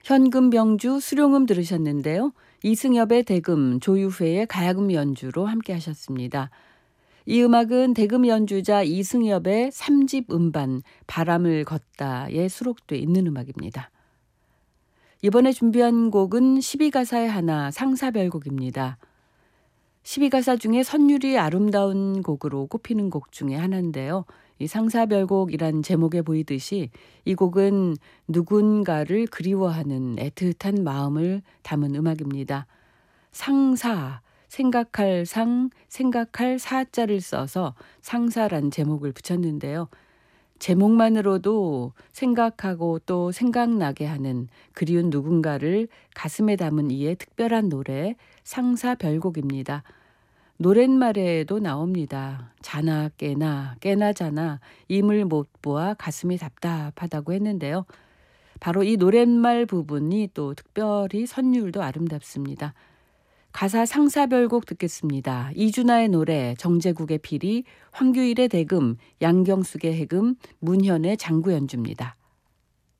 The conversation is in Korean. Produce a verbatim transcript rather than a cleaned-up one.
현금 병주 수룡음 들으셨는데요. 이승엽의 대금, 조유회의 가야금 연주로 함께 하셨습니다. 이 음악은 대금 연주자 이승엽의 삼 집 음반 바람을 걷다에 수록돼 있는 음악입니다. 이번에 준비한 곡은 십이 가사의 하나 상사별곡입니다. 십이 가사 중에 선율이 아름다운 곡으로 꼽히는 곡 중에 하나인데요. 이 상사별곡이란 제목에 보이듯이 이 곡은 누군가를 그리워하는 애틋한 마음을 담은 음악입니다. 상사, 생각할 상, 생각할 사자를 써서 상사란 제목을 붙였는데요. 제목만으로도 생각하고 또 생각나게 하는 그리운 누군가를 가슴에 담은 이의 특별한 노래 상사별곡입니다. 노랫말에도 나옵니다. 자나 깨나 깨나 자나 임을 못 보아 가슴이 답답하다고 했는데요. 바로 이 노랫말 부분이 또 특별히 선율도 아름답습니다. 가사 상사별곡 듣겠습니다. 이준하의 노래, 정제국의 피리, 황규일의 대금, 양경숙의 해금, 문현의 장구 연주입니다.